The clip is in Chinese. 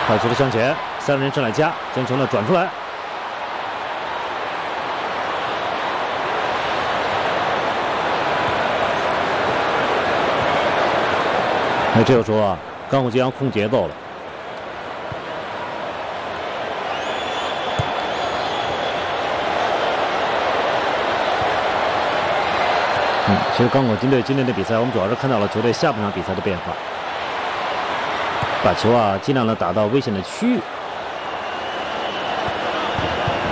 快速的向前，3人上来加，将球呢转出来。哎，这个时候啊，刚武吉阳控节奏了。其实刚果军队今天的比赛，我们主要是看到了球队下半场比赛的变化，把球啊尽量的打到危险的区域。